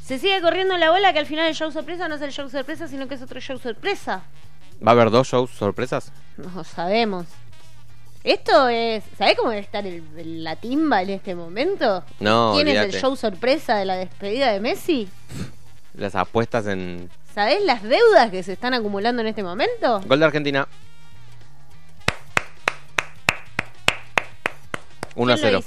Se sigue corriendo la bola que al final el show sorpresa no es el show sorpresa, sino que es otro show sorpresa. ¿Va a haber 2 shows sorpresas? No sabemos. Esto es... ¿Sabés cómo debe estar la timba en este momento? No, ¿Quién olvídate. es el show sorpresa de la despedida de Messi? Las apuestas en... ¿Sabés las deudas que se están acumulando en este momento? Gol de Argentina. 1-0.